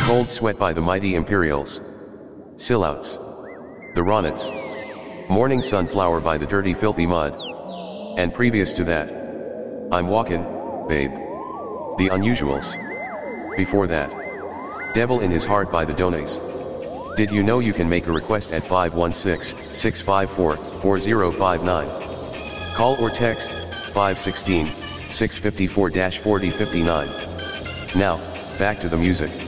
Cold Sweat by the Mighty Imperials. Sillouts. The Ronets. Morning Sunflower by the Dirty Filthy Mud. And previous to that, I'm Walkin', Babe. The Unusuals. Before that, Devil in His Heart by the Donays. Did you know you can make a request at 516-654-4059? Call or text 516-654-4059. Now, back to the music.